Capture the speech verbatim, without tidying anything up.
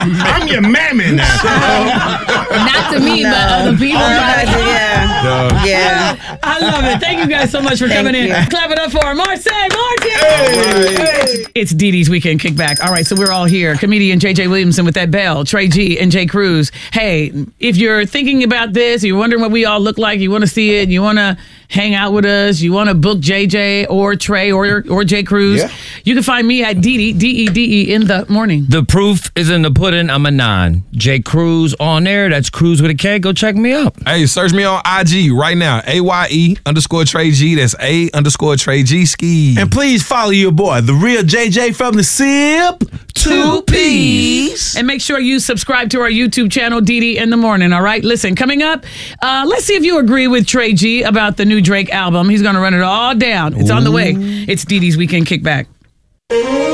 I'm your mammy now. Not to me, no. but other people. Oh, yeah. Yeah. Yeah. I love it. Thank you guys so much for Thank coming you. in. Clap it up for Marseille Martin. Hey. Hey. It's Dee Dee's Weekend Kickback. All right, so we're all here. Comedian J J Williamson with that bell, Trey G and Jay Cruz. Hey, if you're thinking about this, you're wondering what we all look like, you want to see it, you want to hang out with us, you want to book J J or Trey or or Jay Cruz, Yeah. you can find me at Dee Dee, D E D E in the morning. The proof is in the pudding. I'm a nine. Jay Cruz on there. That's Cruz with a K. Go check me out. Hey, search me on I G right now. A Y E underscore Trey G. That's A underscore Trey G ski. And please follow your boy, the real J J from the Sip. Two P's. And make sure you subscribe to our YouTube channel, Dee Dee in the morning, all right? Listen, coming up, uh, let's see if you agree with Trey G about the new Drake album. He's going to run it all down. It's on the way. It's Dee Dee's Weekend Kickback.